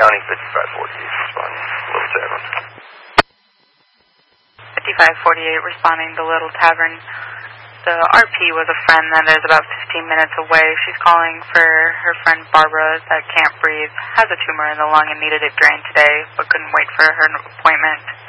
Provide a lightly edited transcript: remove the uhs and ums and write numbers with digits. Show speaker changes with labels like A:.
A: County, 5548, responding, Little Tavern.
B: 5548, responding to Little Tavern. The RP was a friend that is about 15 minutes away. She's calling for her friend Barbara that can't breathe, has a tumor in the lung and needed it drained today, but couldn't wait for her appointment.